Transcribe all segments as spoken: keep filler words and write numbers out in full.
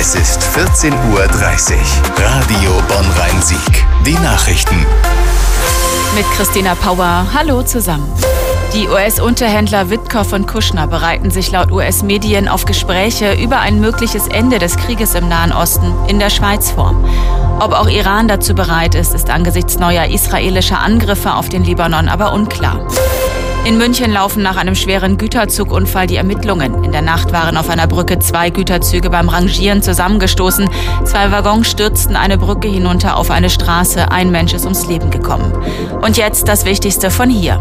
Es ist vierzehn Uhr dreißig. Radio Bonn-Rhein-Sieg. Die Nachrichten. Mit Christina Pauer. Hallo zusammen. Die U S-Unterhändler Witkoff und Kushner bereiten sich laut U S-Medien auf Gespräche über ein mögliches Ende des Krieges im Nahen Osten in der Schweiz vor. Ob auch Iran dazu bereit ist, ist angesichts neuer israelischer Angriffe auf den Libanon aber unklar. In München laufen nach einem schweren Güterzugunfall die Ermittlungen. In der Nacht waren auf einer Brücke zwei Güterzüge beim Rangieren zusammengestoßen. Zwei Waggons stürzten eine Brücke hinunter auf eine Straße. Ein Mensch ist ums Leben gekommen. Und jetzt das Wichtigste von hier.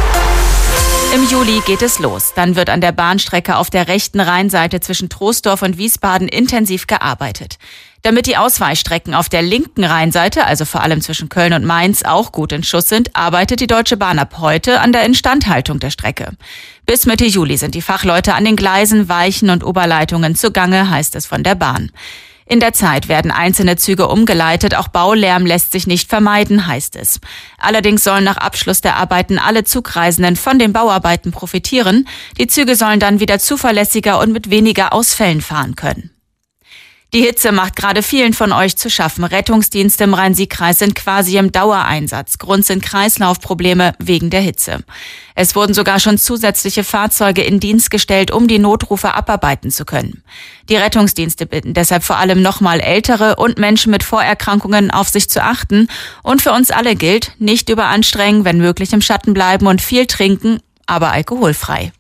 Im Juli geht es los. Dann wird an der Bahnstrecke auf der rechten Rheinseite zwischen Troisdorf und Wiesbaden intensiv gearbeitet. Damit die Ausweichstrecken auf der linken Rheinseite, also vor allem zwischen Köln und Mainz, auch gut in Schuss sind, arbeitet die Deutsche Bahn ab heute an der Instandhaltung der Strecke. Bis Mitte Juli sind die Fachleute an den Gleisen, Weichen und Oberleitungen zugange, heißt es von der Bahn. In der Zeit werden einzelne Züge umgeleitet, auch Baulärm lässt sich nicht vermeiden, heißt es. Allerdings sollen nach Abschluss der Arbeiten alle Zugreisenden von den Bauarbeiten profitieren. Die Züge sollen dann wieder zuverlässiger und mit weniger Ausfällen fahren können. Die Hitze macht gerade vielen von euch zu schaffen. Rettungsdienste im Rhein-Sieg-Kreis sind quasi im Dauereinsatz. Grund sind Kreislaufprobleme wegen der Hitze. Es wurden sogar schon zusätzliche Fahrzeuge in Dienst gestellt, um die Notrufe abarbeiten zu können. Die Rettungsdienste bitten deshalb vor allem nochmal Ältere und Menschen mit Vorerkrankungen auf sich zu achten. Und für uns alle gilt, nicht überanstrengen, wenn möglich im Schatten bleiben und viel trinken, aber alkoholfrei.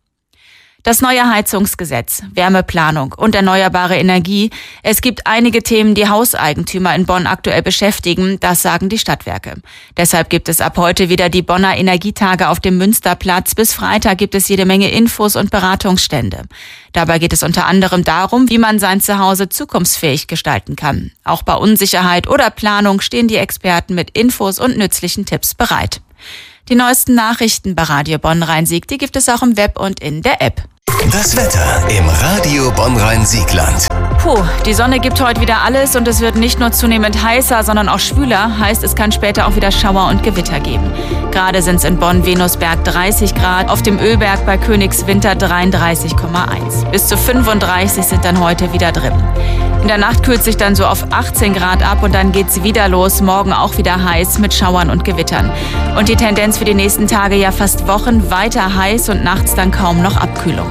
Das neue Heizungsgesetz, Wärmeplanung und erneuerbare Energie. Es gibt einige Themen, die Hauseigentümer in Bonn aktuell beschäftigen, das sagen die Stadtwerke. Deshalb gibt es ab heute wieder die Bonner Energietage auf dem Münsterplatz. Bis Freitag gibt es jede Menge Infos und Beratungsstände. Dabei geht es unter anderem darum, wie man sein Zuhause zukunftsfähig gestalten kann. Auch bei Unsicherheit oder Planung stehen die Experten mit Infos und nützlichen Tipps bereit. Die neuesten Nachrichten bei Radio Bonn-Rhein-Sieg, die gibt es auch im Web und in der App. Das Wetter im Radio Bonn-Rhein-Siegland. Puh, die Sonne gibt heute wieder alles und es wird nicht nur zunehmend heißer, sondern auch schwüler. Heißt, es kann später auch wieder Schauer und Gewitter geben. Gerade sind es in Bonn-Venusberg dreißig Grad, auf dem Ölberg bei Königswinter dreiunddreißig Komma eins. Bis zu fünfunddreißig sind dann heute wieder drin. In der Nacht kühlt sich dann so auf achtzehn Grad ab und dann geht's wieder los. Morgen auch wieder heiß mit Schauern und Gewittern. Und die Tendenz für die nächsten Tage, ja fast Wochen, weiter heiß und nachts dann kaum noch Abkühlung.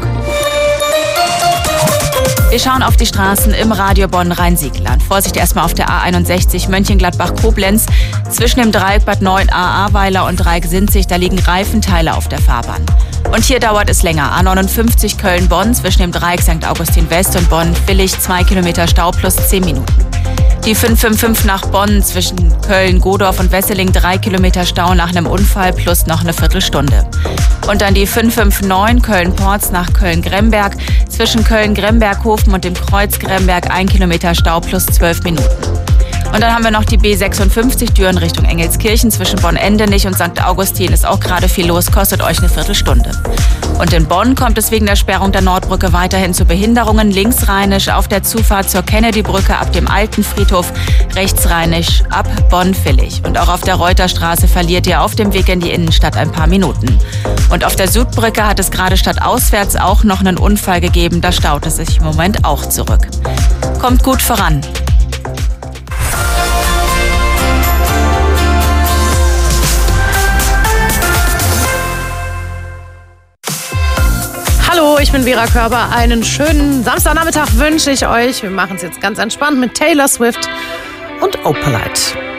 Wir schauen auf die Straßen im Radio Bonn-Rhein-Siegland. Vorsicht erstmal auf der A einundsechzig Mönchengladbach-Koblenz. Zwischen dem Dreieck Bad neun Ahrweiler und Dreieck Sinzig, da liegen Reifenteile auf der Fahrbahn. Und hier dauert es länger. A neunundfünfzig Köln-Bonn zwischen dem Dreieck Sankt Augustin West und Bonn-Villig, zwei Kilometer Stau plus zehn Minuten. Die fünf fünf fünf nach Bonn zwischen Köln, Godorf und Wesseling, drei Kilometer Stau nach einem Unfall plus noch eine Viertelstunde. Und dann die fünf fünf neun Köln-Porz nach Köln-Gremberg, zwischen Köln-Gremberghofen und dem Kreuz Gremberg, ein Kilometer Stau plus zwölf Minuten. Und dann haben wir noch die B sechsundfünfzig Düren Richtung Engelskirchen zwischen Bonn-Endenich und Sankt Augustin. Ist auch gerade viel los, kostet euch eine Viertelstunde. Und in Bonn kommt es wegen der Sperrung der Nordbrücke weiterhin zu Behinderungen. Linksrheinisch auf der Zufahrt zur Kennedy-Brücke ab dem Alten Friedhof, rechtsrheinisch ab Bonn-Villig. Und auch auf der Reuterstraße verliert ihr auf dem Weg in die Innenstadt ein paar Minuten. Und auf der Südbrücke hat es gerade stadtauswärts auch noch einen Unfall gegeben. Da staut es sich im Moment auch zurück. Kommt gut voran. Hallo, ich bin Vera Körber. Einen schönen Samstagnachmittag wünsche ich euch. Wir machen es jetzt ganz entspannt mit Taylor Swift und Opalite.